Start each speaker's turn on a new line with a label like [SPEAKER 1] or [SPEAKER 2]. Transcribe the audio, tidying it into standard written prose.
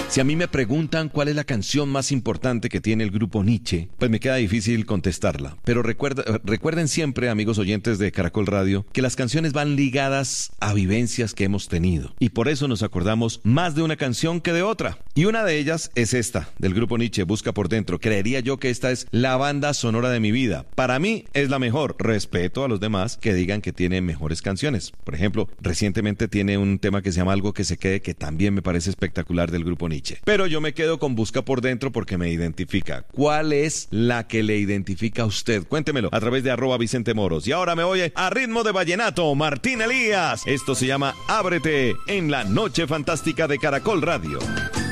[SPEAKER 1] Si a mí me preguntan cuál es la canción más importante que tiene el grupo Nietzsche, pues me queda difícil contestarla. Pero recuerden siempre, amigos oyentes de Caracol Radio, que las canciones van ligadas a vivencias que hemos tenido. Y por eso nos acordamos más de una canción que de otra. Y una de ellas es esta, del grupo Nietzsche, Busca por Dentro. Creería yo que esta es la banda sonora de mi vida. Para mí es la mejor. Respeto a los demás que digan que tiene mejores canciones. Por ejemplo, recientemente tiene un tema que se llama Algo que se quede, que también me parece espectacular, del grupo Nietzsche. Pero yo me quedo con Busca por Dentro porque me identifica. ¿Cuál es la que le identifica a usted? Cuéntemelo a través de @VicenteMoros. Y ahora me oye a ritmo de vallenato, Martín Elías. Esto se llama Ábrete en la Noche Fantástica de Caracol Radio.